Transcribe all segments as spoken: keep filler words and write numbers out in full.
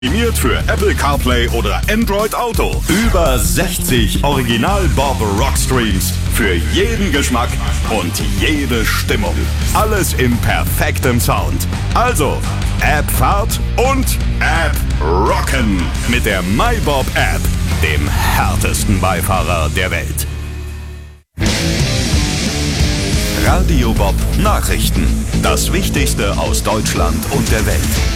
Optimiert für Apple CarPlay oder Android Auto. Über sechzig Original Bob Rock Streams für jeden Geschmack und jede Stimmung. Alles im perfekten Sound. Also, App Fahrt und App Rocken mit der MyBob App, dem härtesten Beifahrer der Welt. Radio Bob Nachrichten. Das Wichtigste aus Deutschland und der Welt.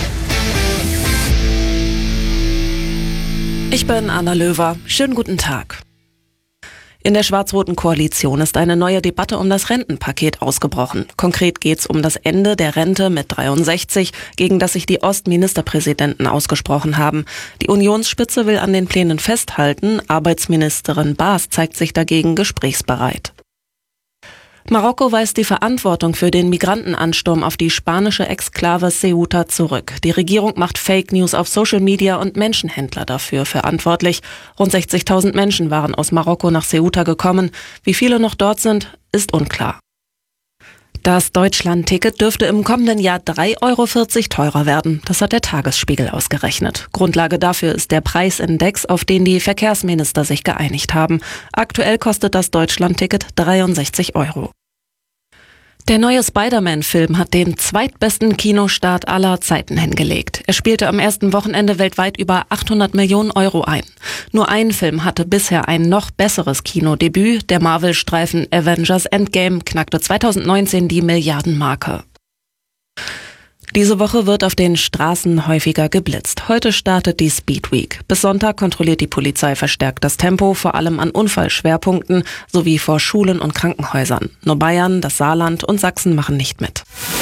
Ich bin Anna Löwer. Schönen guten Tag. In der schwarz-roten Koalition ist eine neue Debatte um das Rentenpaket ausgebrochen. Konkret geht es um das Ende der Rente mit dreiundsechzig, gegen das sich die Ostministerpräsidenten ausgesprochen haben. Die Unionsspitze will an den Plänen festhalten. Arbeitsministerin Baas zeigt sich dagegen gesprächsbereit. Marokko weist die Verantwortung für den Migrantenansturm auf die spanische Exklave Ceuta zurück. Die Regierung macht Fake News auf Social Media und Menschenhändler dafür verantwortlich. Rund sechzigtausend Menschen waren aus Marokko nach Ceuta gekommen. Wie viele noch dort sind, ist unklar. Das Deutschland-Ticket dürfte im kommenden Jahr drei Euro vierzig teurer werden. Das hat der Tagesspiegel ausgerechnet. Grundlage dafür ist der Preisindex, auf den die Verkehrsminister sich geeinigt haben. Aktuell kostet das Deutschland-Ticket dreiundsechzig Euro. Der neue Spider-Man-Film hat den zweitbesten Kinostart aller Zeiten hingelegt. Er spielte am ersten Wochenende weltweit über achthundert Millionen Euro ein. Nur ein Film hatte bisher ein noch besseres Kinodebüt. Der Marvel-Streifen Avengers Endgame knackte zweitausendneunzehn die Milliardenmarke. Diese Woche wird auf den Straßen häufiger geblitzt. Heute startet die Speed Week. Bis Sonntag kontrolliert die Polizei verstärkt das Tempo, vor allem an Unfallschwerpunkten sowie vor Schulen und Krankenhäusern. Nur Bayern, das Saarland und Sachsen machen nicht mit.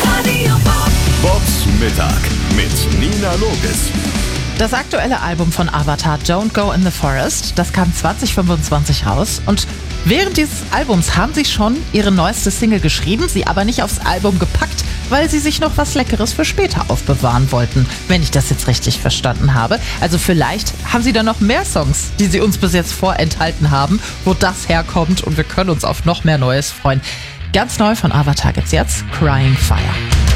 Bobs Mittag mit Nina Logis. Das aktuelle Album von Avatar, Don't Go in the Forest, das kam zwanzig fünfundzwanzig raus und während dieses Albums haben sie schon ihre neueste Single geschrieben, sie aber nicht aufs Album gepackt, weil sie sich noch was Leckeres für später aufbewahren wollten, wenn ich das jetzt richtig verstanden habe. Also vielleicht haben sie da noch mehr Songs, die sie uns bis jetzt vorenthalten haben, wo das herkommt und wir können uns auf noch mehr Neues freuen. Ganz neu von Avatar gibt's jetzt Crying Fire.